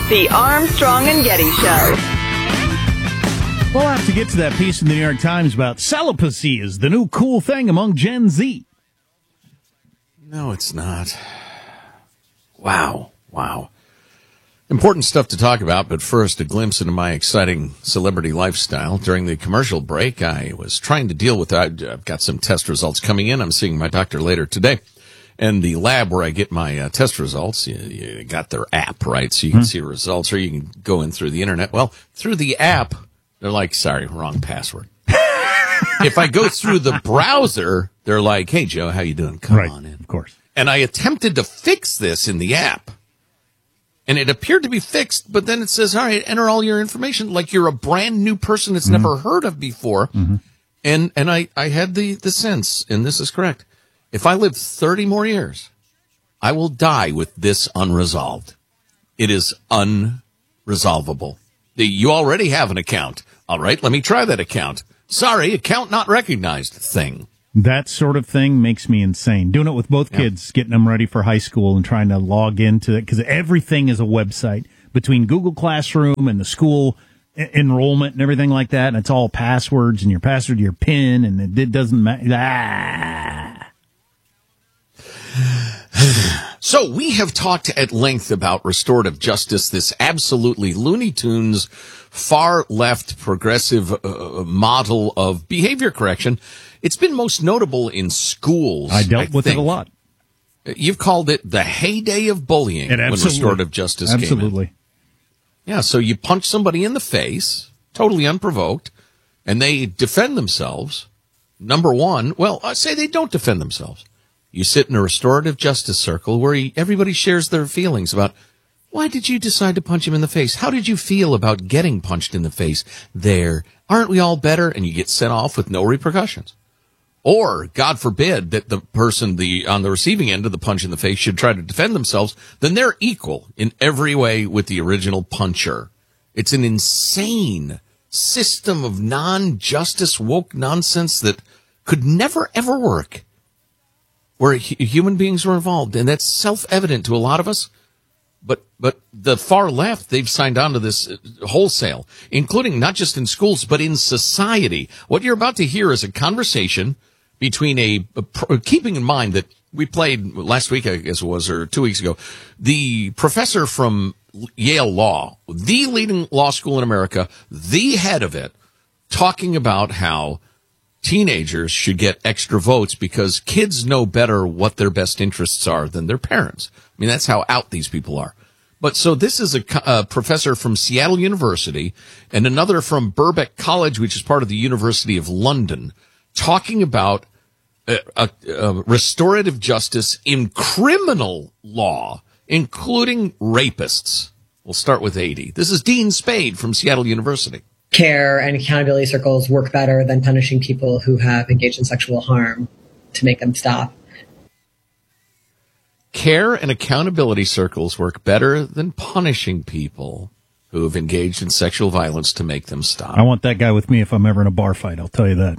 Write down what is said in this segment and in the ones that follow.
The Armstrong and Getty Show. We'll have to get to that piece in the New York Times about celibacy is the new cool thing among Gen Z. No, it's not. Wow. Important stuff to talk about, but first, a glimpse into my exciting celebrity lifestyle. During the commercial break, I was trying to deal with that. I've got some test results coming in. I'm seeing my doctor later today. And the lab where I get my test results, you got their app, right? So you can see results, or you can go in through the internet. Well, through the app, they're like, sorry, wrong password. If I go through the browser, they're like, hey, Joe, how you doing? Come on in. Of course. And I attempted to fix this in the app. And it appeared to be fixed, but then it says, all right, enter all your information like you're a brand new person that's never heard of before. And I had the sense, and this is correct, if I live 30 more years, I will die with this unresolved. It is unresolvable. You already have an account. All right, let me try that account. Sorry, account not recognized thing. That sort of thing makes me insane. Doing it with both kids, getting them ready for high school and trying to log into it, because everything is a website between Google Classroom and the school enrollment and everything like that, and it's all passwords and your password, your PIN, and it doesn't matter. So we have talked at length about restorative justice, this absolutely Looney Tunes, far-left progressive model of behavior correction. It's been most notable in schools. I dealt with it a lot. You've called it the heyday of bullying when restorative justice came in. Absolutely. Yeah, so you punch somebody in the face, totally unprovoked, and they defend themselves. Number one, well, I say they don't defend themselves. You sit in a restorative justice circle where everybody shares their feelings about, why did you decide to punch him in the face? How did you feel about getting punched in the face there? Aren't we all better? And you get sent off with no repercussions. Or, God forbid, that the person on the receiving end of the punch in the face should try to defend themselves, then they're equal in every way with the original puncher. It's an insane system of non-justice woke nonsense that could never, ever work, where human beings were involved. And that's self-evident to a lot of us. But the far left, they've signed on to this wholesale, including not just in schools, but in society. What you're about to hear is a conversation between keeping in mind that we played last week, I guess it was, or 2 weeks ago, the professor from Yale Law, the leading law school in America, the head of it, talking about how teenagers should get extra votes because kids know better what their best interests are than their parents. I mean, that's how out these people are. But so this is a professor from Seattle University and another from Birkbeck College, which is part of the University of London, talking about restorative justice in criminal law, including rapists. We'll start with 80. This is Dean Spade from Seattle University. Care and accountability circles work better than punishing people who have engaged in sexual harm to make them stop. Care and accountability circles work better than punishing people who have engaged in sexual violence to make them stop. I want that guy with me if I'm ever in a bar fight, I'll tell you that.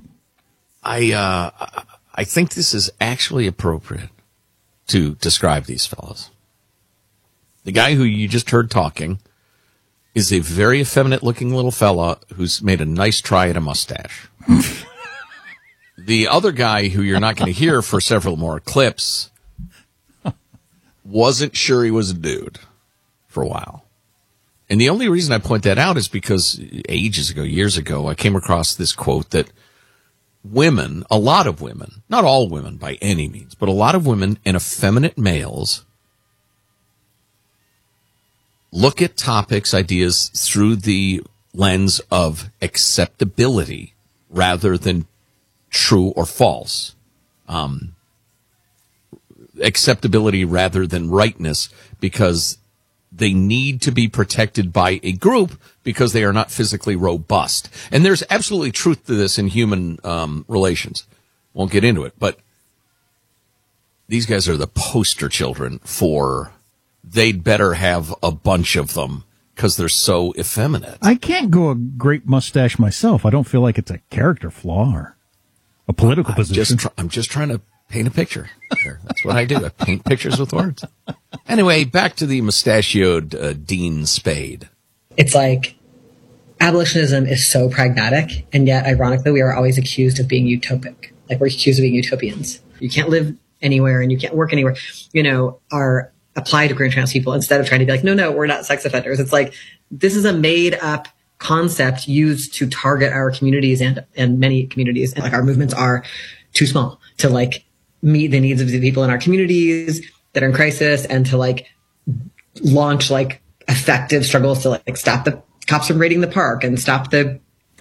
I think this is actually appropriate to describe these fellows. The guy who you just heard talking is a very effeminate-looking little fella who's made a nice try at a mustache. The other guy, who you're not going to hear for several more clips, wasn't sure he was a dude for a while. And the only reason I point that out is because years ago, I came across this quote that women, a lot of women, not all women by any means, but a lot of women and effeminate males look at topics, ideas through the lens of acceptability rather than true or false. Acceptability rather than rightness, because they need to be protected by a group because they are not physically robust. And there's absolutely truth to this in human relations. Won't get into it, but these guys are the poster children for they'd better have a bunch of them because they're so effeminate. I can't go a great mustache myself. I don't feel like it's a character flaw or a political position. I'm just trying to Paint a picture. That's what I do. I paint pictures with words. Anyway, back to the mustachioed Dean Spade. It's like abolitionism is so pragmatic, and yet, ironically, we are always accused of being utopic. Like, we're accused of being utopians. You can't live anywhere and you can't work anywhere, are applied to queer and trans people instead of trying to be like, no, we're not sex offenders. It's like, this is a made up concept used to target our communities and many communities. And like, our movements are too small to like meet the needs of the people in our communities that are in crisis and to like launch like effective struggles to like stop the cops from raiding the park and stop the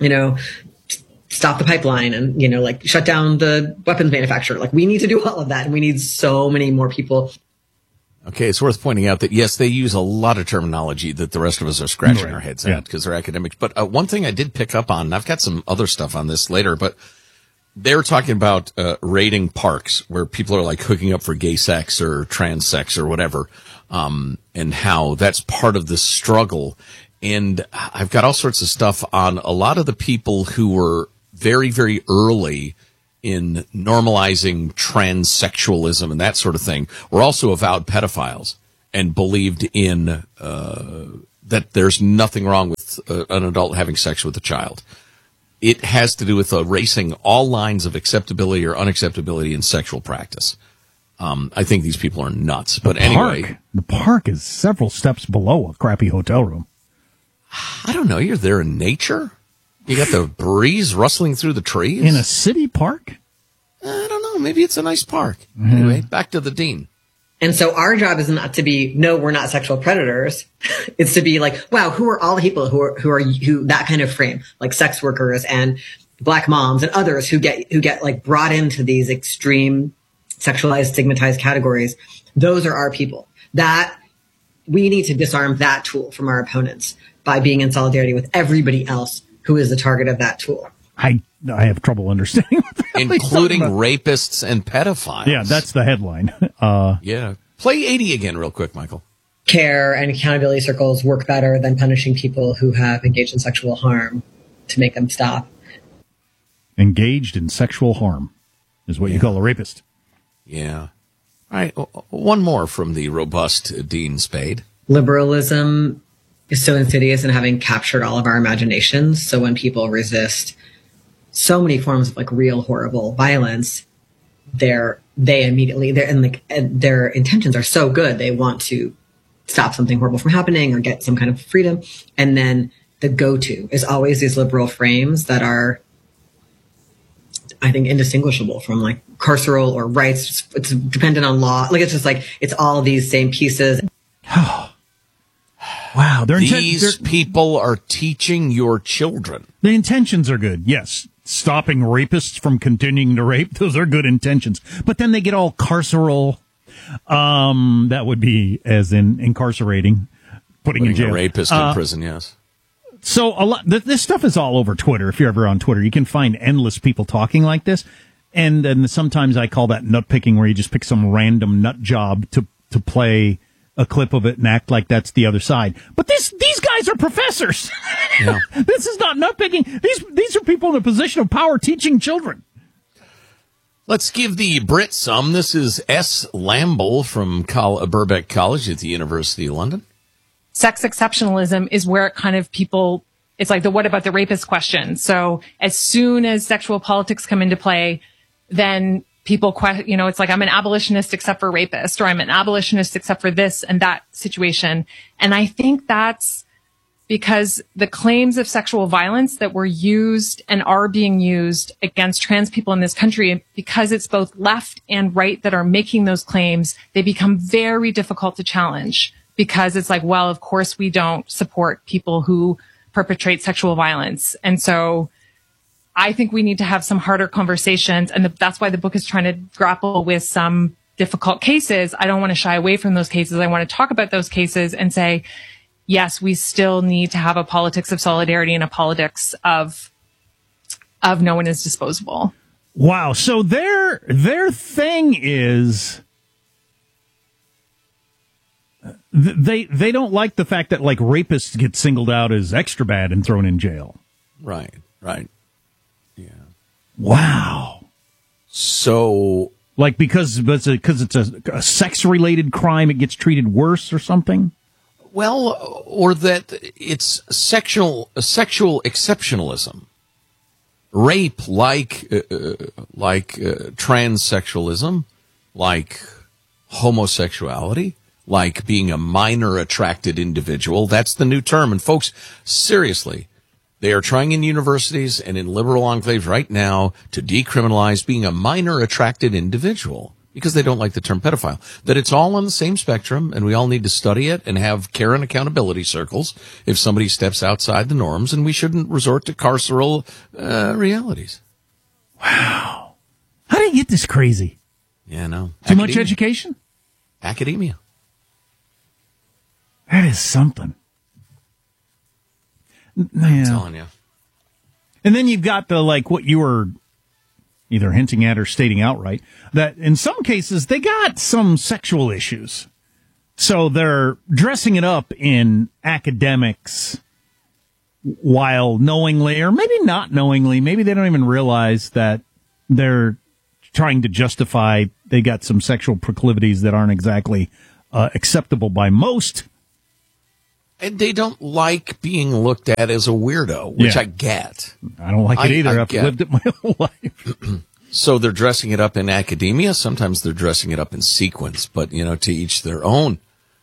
pipeline and, like shut down the weapons manufacturer. Like, we need to do all of that. And we need so many more people. Okay. It's worth pointing out that, yes, they use a lot of terminology that the rest of us are scratching our heads at because they're academics. But one thing I did pick up on, and I've got some other stuff on this later, but they're talking about raiding parks where people are like hooking up for gay sex or trans sex or whatever, and how that's part of the struggle. And I've got all sorts of stuff on a lot of the people who were very, very early in normalizing transsexualism and that sort of thing were also avowed pedophiles and believed in that there's nothing wrong with an adult having sex with a child. It has to do with erasing all lines of acceptability or unacceptability in sexual practice. I think these people are nuts. But anyway, the park is several steps below a crappy hotel room. I don't know. You're there in nature. You got the breeze rustling through the trees. In a city park? I don't know. Maybe it's a nice park. Mm-hmm. Anyway, back to the dean. And so our job is not to be, no, we're not sexual predators. It's to be like, wow, who are all the people who that kind of frame, like sex workers and Black moms and others who get like brought into these extreme sexualized, stigmatized categories. Those are our people. That we need to disarm that tool from our opponents by being in solidarity with everybody else who is the target of that tool. I have trouble understanding what including rapists and pedophiles. Yeah, that's the headline. Yeah. Play 80 again real quick, Michael. Care and accountability circles work better than punishing people who have engaged in sexual harm to make them stop. Engaged in sexual harm is what you call a rapist. Yeah. All right. One more from the robust Dean Spade. Liberalism is so insidious in having captured all of our imaginations. So when people resist so many forms of like real horrible violence, their intentions are so good. They want to stop something horrible from happening or get some kind of freedom. And then the go-to is always these liberal frames that are, I think, indistinguishable from like carceral or rights. It's dependent on law. Like, it's just like, it's all these same pieces. Wow. These people are teaching your children. The intentions are good. Yes. Stopping rapists from continuing to rape. Those are good intentions. But then they get all carceral. That would be as in incarcerating, putting in jail. A rapist in prison, yes. So a lot, this stuff is all over Twitter. If you're ever on Twitter, you can find endless people talking like this. And then sometimes I call that nut picking, where you just pick some random nut job to play a clip of it and act like that's the other side. But these guys are professors. Yeah. This is not nut picking. These are people in a position of power teaching children. Let's give the Brit some. This is S. Lamble from Birkbeck College at the University of London. Sex exceptionalism is where it kind of it's like the what about the rapist question. So as soon as sexual politics come into play, then people it's like, I'm an abolitionist except for rapist, or I'm an abolitionist except for this and that situation. And I think that's because the claims of sexual violence that were used and are being used against trans people in this country, because it's both left and right that are making those claims, they become very difficult to challenge, because it's like, well, of course we don't support people who perpetrate sexual violence. And so I think we need to have some harder conversations. And that's why the book is trying to grapple with some difficult cases. I don't want to shy away from those cases. I want to talk about those cases and say, yes, we still need to have a politics of solidarity and a politics of no one is disposable. Wow. So their thing is they don't like the fact that like rapists get singled out as extra bad and thrown in jail. Right. Yeah. Wow. So Like because it's a sex-related crime, it gets treated worse or something? Well, or that it's sexual exceptionalism. Rape, like transsexualism, like homosexuality, like being a minor attracted individual. That's the new term. And folks, seriously, they are trying in universities and in liberal enclaves right now to decriminalize being a minor attracted individual because they don't like the term pedophile. That it's all on the same spectrum and we all need to study it and have care and accountability circles if somebody steps outside the norms, and we shouldn't resort to carceral realities. Wow. How do you get this crazy? Yeah, no. Too much education? Academia. That is something. I'm telling you. And then you've got the, like, what you were either hinting at or stating outright, that in some cases they got some sexual issues. So they're dressing it up in academics while knowingly, or maybe not knowingly, maybe they don't even realize that they're trying to justify they got some sexual proclivities that aren't exactly acceptable by most. And they don't like being looked at as a weirdo, which I get. I don't like it either. I've lived it my whole life. So they're dressing it up in academia. Sometimes they're dressing it up in sequence, but, to each their own.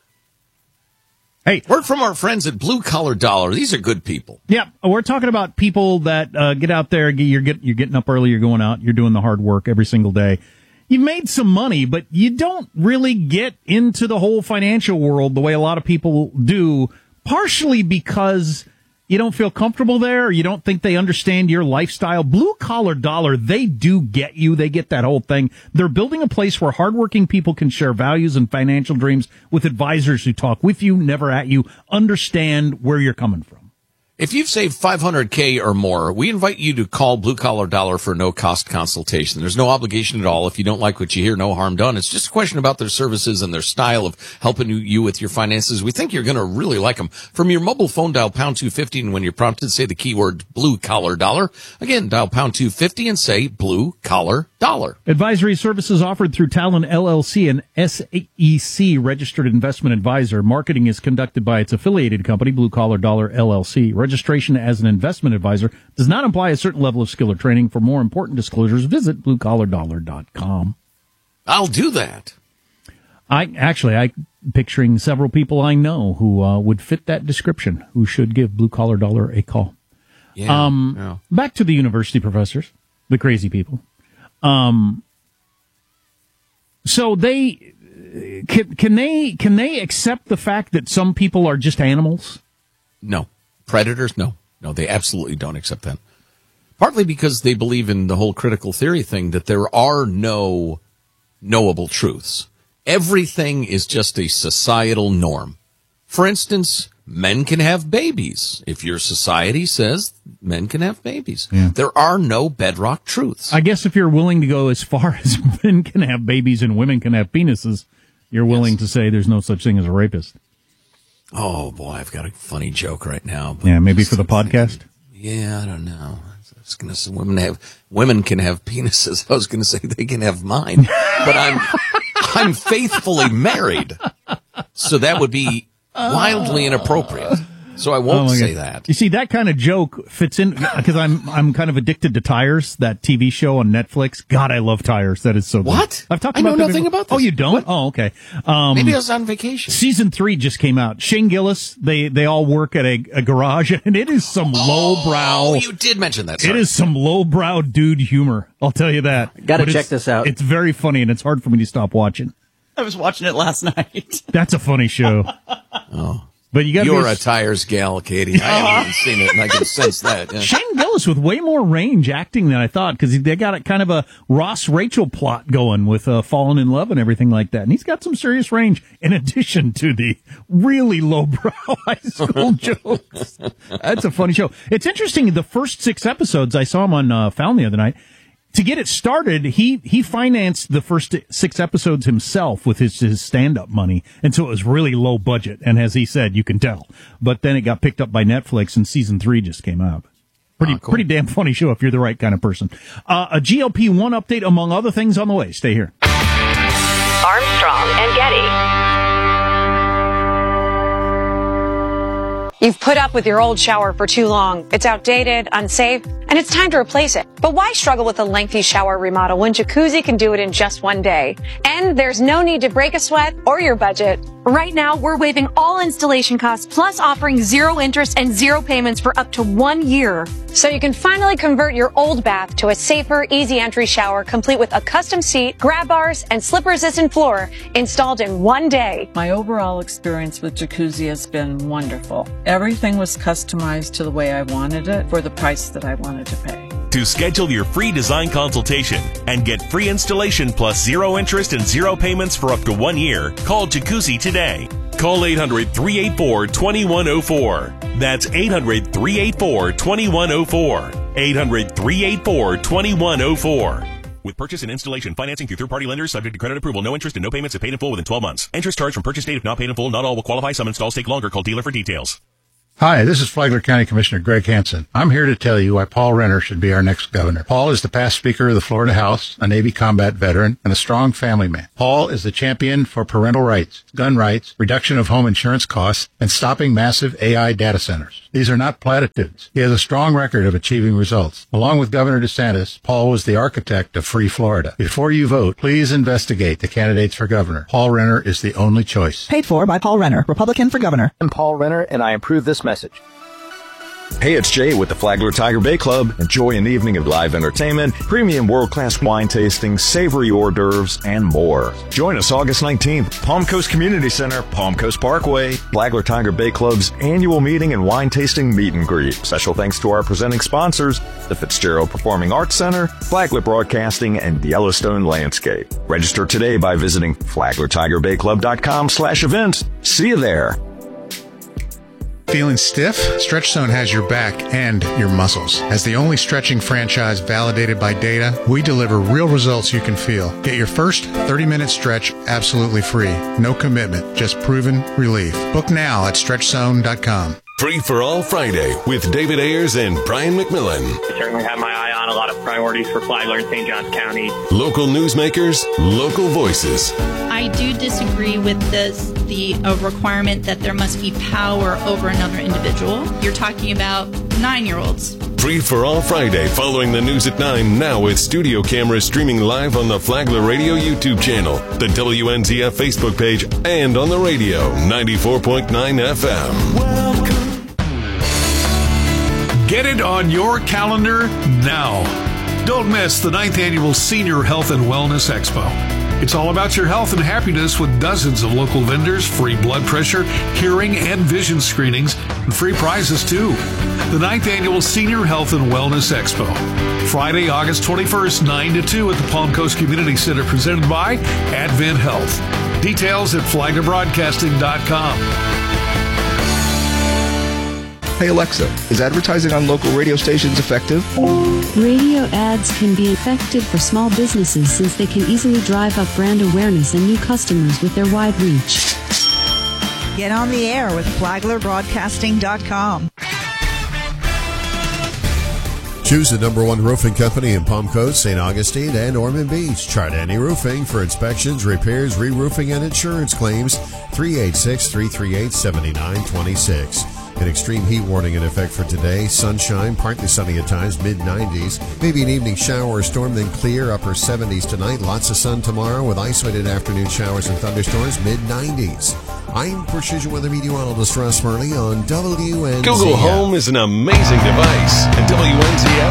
Hey, word from our friends at Blue Collar Dollar. These are good people. Yeah, we're talking about people that get out there. You're getting up early. You're going out. You're doing the hard work every single day. You made some money, but you don't really get into the whole financial world the way a lot of people do, partially because you don't feel comfortable there, or you don't think they understand your lifestyle. Blue Collar Dollar, they do get you. They get that whole thing. They're building a place where hardworking people can share values and financial dreams with advisors who talk with you, never at you, understand where you're coming from. If you've saved $500K or more, we invite you to call Blue Collar Dollar for a no-cost consultation. There's no obligation at all. If you don't like what you hear, no harm done. It's just a question about their services and their style of helping you with your finances. We think you're going to really like them. From your mobile phone, dial pound 250, and when you're prompted, say the keyword Blue Collar Dollar. Again, dial pound 250 and say Blue Collar Dollar. Advisory services offered through Talon LLC, an SEC registered investment advisor. Marketing is conducted by its affiliated company, Blue Collar Dollar LLC. Registration as an investment advisor does not imply a certain level of skill or training. For more important disclosures, visit bluecollardollar.com. I'll do that. I'm picturing several people I know who would fit that description, who should give Blue Collar Dollar a call. Yeah. Back to the university professors, the crazy people. So they can they accept the fact that some people are just animals? No. Predators? No, they absolutely don't accept that. Partly because they believe in the whole critical theory thing, that there are no knowable truths. Everything is just a societal norm. For instance, men can have babies. If your society says men can have babies, there are no bedrock truths. I guess if you're willing to go as far as men can have babies and women can have penises, you're willing to say there's no such thing as a rapist. Oh, boy, I've got a funny joke right now. Yeah, maybe for the podcast? Yeah, I don't know. I was going to say women can have penises. I was going to say they can have mine. But I'm faithfully married. So that would be wildly inappropriate. So I won't say that. You see, that kind of joke fits in because I'm kind of addicted to Tires, that TV show on Netflix. God, I love Tires. That is so good. What? I've talked I about know nothing about this. Oh, you don't? What? Oh, okay. Maybe I was on vacation. Season 3 just came out. Shane Gillis, they all work at a garage, and it is some lowbrow. Oh, you did mention that. Sorry. It is some lowbrow dude humor. I'll tell you that. Got to check this out. It's very funny, and it's hard for me to stop watching. I was watching it last night. That's a funny show. Oh. But you're a Tires gal, Katie. I haven't even seen it, and I can sense that. Yeah. Shane Gillis with way more range acting than I thought, because they got kind of a Ross Rachel plot going with Falling in Love and everything like that. And he's got some serious range in addition to the really lowbrow high school jokes. That's a funny show. It's interesting. The first 6 episodes, I saw him on Fallon the other night. To get it started, he financed the first 6 episodes himself with his stand-up money, and so it was really low budget. And as he said, you can tell. But then it got picked up by Netflix, and season 3 just came out. Pretty damn funny show if you're the right kind of person. A GLP-1 update, among other things, on the way. Stay here. Armstrong and Getty. You've put up with your old shower for too long. It's outdated, unsafe, and it's time to replace it. But why struggle with a lengthy shower remodel when Jacuzzi can do it in just one day? And there's no need to break a sweat or your budget. Right now, we're waiving all installation costs, plus offering 0 interest and 0 payments for up to 1 year. So you can finally convert your old bath to a safer, easy entry shower, complete with a custom seat, grab bars, and slip-resistant floor installed in 1 day. My overall experience with Jacuzzi has been wonderful. Everything was customized to the way I wanted it for the price that I wanted to pay. To schedule your free design consultation and get free installation plus 0 interest and 0 payments for up to 1 year, call Jacuzzi today. Call 800-384-2104. That's 800-384-2104. 800-384-2104. With purchase and installation financing through third-party lenders, subject to credit approval, no interest and no payments if paid in full within 12 months. Interest charged from purchase date if not paid in full. Not all will qualify. Some installs take longer. Call dealer for details. Hi, this is Flagler County Commissioner Greg Hansen. I'm here to tell you why Paul Renner should be our next governor. Paul is the past Speaker of the Florida House, a Navy combat veteran, and a strong family man. Paul is the champion for parental rights, gun rights, reduction of home insurance costs, and stopping massive AI data centers. These are not platitudes. He has a strong record of achieving results. Along with Governor DeSantis, Paul was the architect of Free Florida. Before you vote, please investigate the candidates for governor. Paul Renner is the only choice. Paid for by Paul Renner, Republican for governor. I'm Paul Renner, and I approve this message. Hey, it's Jay with the Flagler Tiger Bay Club. Enjoy an evening of live entertainment, premium world-class wine tasting, savory hors d'oeuvres, and more. Join us August 19th, Palm Coast Community Center, Palm Coast Parkway, Flagler Tiger Bay Club's annual meeting and wine tasting meet and greet. Special thanks to our presenting sponsors, the Fitzgerald Performing Arts Center, Flagler Broadcasting, and Yellowstone Landscape. Register today by visiting FlaglerTigerBayClub.com/events. See you there. Feeling stiff? Stretch Zone has your back and your muscles. As the only stretching franchise validated by data, we deliver real results you can feel. Get your first 30-minute stretch absolutely free. No commitment, just proven relief. Book now at StretchZone.com. Free for All Friday with David Ayers and Brian McMillan. I certainly have my eye on a lot of priorities for Flagler and St. Johns County. Local newsmakers, local voices. I do disagree with the requirement that there must be power over another individual. You're talking about 9-year-olds. Free for All Friday following the news at 9, now with studio cameras streaming live on the Flagler Radio YouTube channel, the WNZF Facebook page, and on the radio, 94.9 FM. Welcome. Get it on your calendar now. Don't miss the 9th Annual Senior Health and Wellness Expo. It's all about your health and happiness with dozens of local vendors, free blood pressure, hearing, and vision screenings, and free prizes too. The 9th Annual Senior Health and Wellness Expo. Friday, August 21st, 9 to 2 at the Palm Coast Community Center, presented by Advent Health. Details at FlaglerBroadcasting.com. Hey Alexa, is advertising on local radio stations effective? Radio ads can be effective for small businesses since they can easily drive up brand awareness and new customers with their wide reach. Get on the air with FlaglerBroadcasting.com. Choose the #1 roofing company in Palm Coast, St. Augustine, and Ormond Beach. Chartani Roofing for inspections, repairs, re-roofing, and insurance claims. 386-338-7926. An extreme heat warning in effect for today. Sunshine, partly sunny at times, mid-90s. Maybe an evening shower or storm, then clear, upper 70s tonight. Lots of sun tomorrow with isolated afternoon showers and thunderstorms, mid-90s. I'm Precision Weather Meteorologist Russ Murley on WNZF. Google Home is an amazing device, and WNZF